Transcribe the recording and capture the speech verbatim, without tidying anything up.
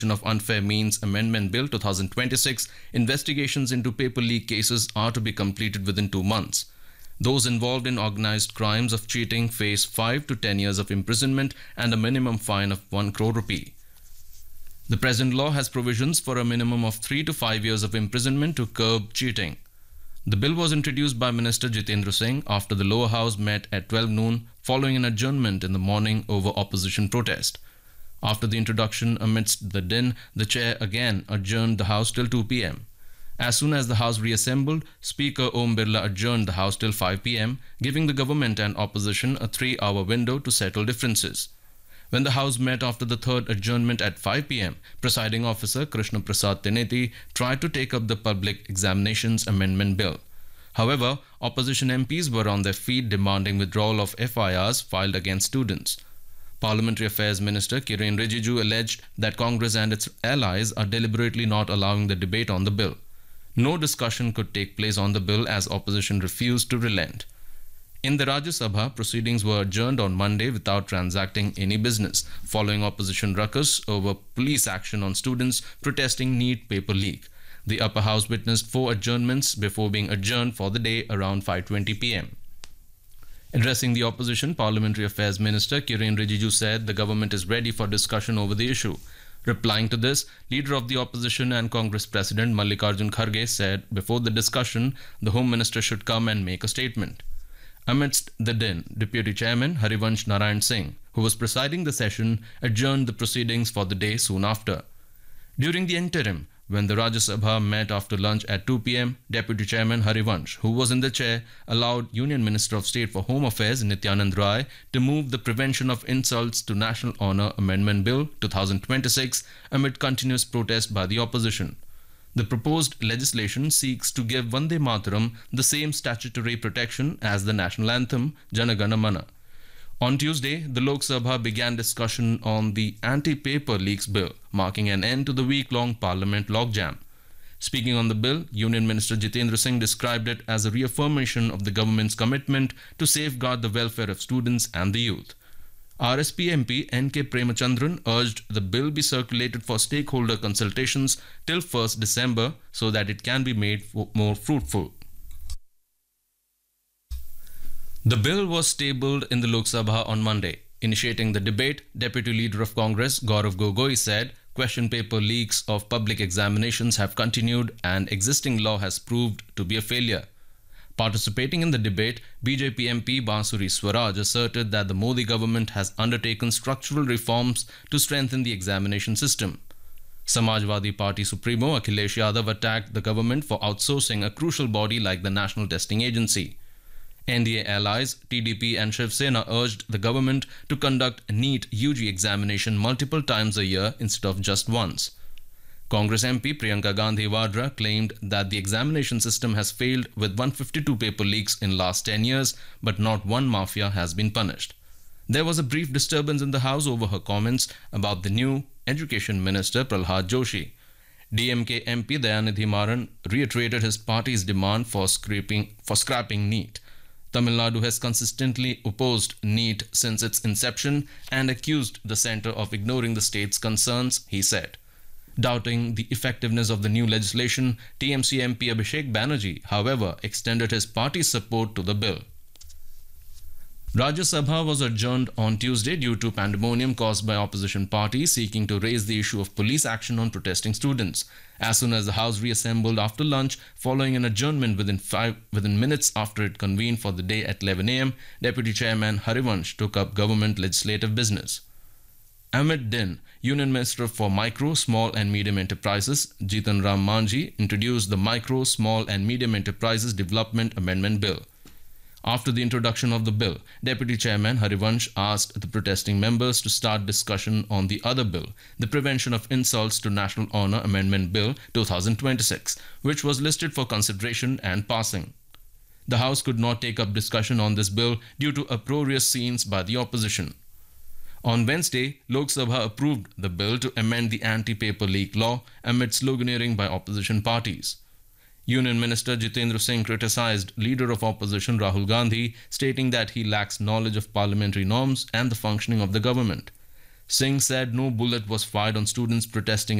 of Unfair Means Amendment Bill twenty twenty-six, investigations into paper leak cases are to be completed within two months. Those involved in organized crimes of cheating face five to ten years of imprisonment and a minimum fine of one crore rupee. The present law has provisions for a minimum of three to five years of imprisonment to curb cheating. The bill was introduced by Minister Jitendra Singh after the lower house met at twelve noon following an adjournment in the morning over opposition protest. After the introduction amidst the din, the chair again adjourned the house till two p m. As soon as the house reassembled, Speaker Om Birla adjourned the house till five p m, giving the government and opposition a three-hour window to settle differences. When the house met after the third adjournment at five p m, presiding officer Krishna Prasad Teneti tried to take up the Public Examinations Amendment Bill. However, opposition M Ps were on their feet demanding withdrawal of F I Rs filed against students. Parliamentary Affairs Minister Kiren Rijiju alleged that Congress and its allies are deliberately not allowing the debate on the bill. No discussion could take place on the bill as opposition refused to relent. In the Rajya Sabha, proceedings were adjourned on Monday without transacting any business, following opposition ruckus over police action on students protesting NEET paper leak. The upper house witnessed four adjournments before being adjourned for the day around five twenty p m. Addressing the opposition, Parliamentary Affairs Minister Kiren Rijiju said the government is ready for discussion over the issue. Replying to this, Leader of the Opposition and Congress President Mallikarjun Kharge said before the discussion, the Home Minister should come and make a statement. Amidst the din, Deputy Chairman Harivansh Narayan Singh, who was presiding the session, adjourned the proceedings for the day soon after. During the interim, when the Rajya Sabha met after lunch at two p m, Deputy Chairman Harivansh, who was in the chair, allowed Union Minister of State for Home Affairs Nityanand Rai to move the Prevention of Insults to National Honour Amendment Bill twenty twenty-six amid continuous protest by the opposition. The proposed legislation seeks to give Vande Mataram the same statutory protection as the national anthem Jana Gana Mana. On Tuesday, the Lok Sabha began discussion on the Anti-Paper Leaks Bill, marking an end to the week-long Parliament logjam. Speaking on the bill, Union Minister Jitendra Singh described it as a reaffirmation of the government's commitment to safeguard the welfare of students and the youth. R S P M P N K Premachandran urged the bill be circulated for stakeholder consultations till first December so that it can be made more fruitful. The bill was tabled in the Lok Sabha on Monday. Initiating the debate, Deputy Leader of Congress Gaurav Gogoi said question paper leaks of public examinations have continued and existing law has proved to be a failure. Participating in the debate, B J P M P Bansuri Swaraj asserted that the Modi government has undertaken structural reforms to strengthen the examination system. Samajwadi Party Supremo Akhilesh Yadav attacked the government for outsourcing a crucial body like the National Testing Agency. N D A allies, T D P and Shiv Sena urged the government to conduct NEET U G examination multiple times a year instead of just once. Congress M P Priyanka Gandhi Vadra claimed that the examination system has failed with one hundred fifty-two paper leaks in last ten years, but not one mafia has been punished. There was a brief disturbance in the House over her comments about the new Education Minister Pralhad Joshi. D M K M P Dayanidhi Maran reiterated his party's demand for scrapping, for scrapping NEET. Tamil Nadu has consistently opposed NEET since its inception and accused the centre of ignoring the state's concerns, he said. Doubting the effectiveness of the new legislation, T M C M P Abhishek Banerjee, however, extended his party's support to the bill. Rajya Sabha was adjourned on Tuesday due to pandemonium caused by opposition parties seeking to raise the issue of police action on protesting students. As soon as the House reassembled after lunch, following an adjournment within five within minutes after it convened for the day at eleven a m, Deputy Chairman Harivansh took up government legislative business. Amid din, Union Minister for Micro, Small and Medium Enterprises, Jitan Ram Manjhi, introduced the Micro, Small and Medium Enterprises Development Amendment Bill. After the introduction of the bill, Deputy Chairman Harivansh asked the protesting members to start discussion on the other bill, the Prevention of Insults to National Honour Amendment Bill twenty twenty-six, which was listed for consideration and passing. The House could not take up discussion on this bill due to uproarious scenes by the opposition. On Wednesday, Lok Sabha approved the bill to amend the anti-paper leak law amid sloganeering by opposition parties. Union Minister Jitendra Singh criticized Leader of Opposition Rahul Gandhi, stating that he lacks knowledge of parliamentary norms and the functioning of the government. Singh said no bullet was fired on students protesting